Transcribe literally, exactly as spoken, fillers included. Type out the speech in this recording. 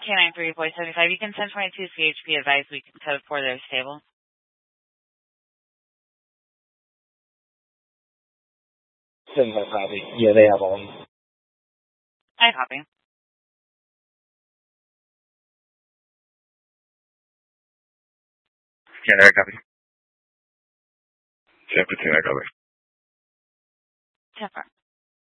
two nine three four seven five. You can send twenty-two C H P advice. We can code for their stable. Send my copy. Yeah, they have all. I copy. Yeah, I copy. San Francisco, I copy. Ten four.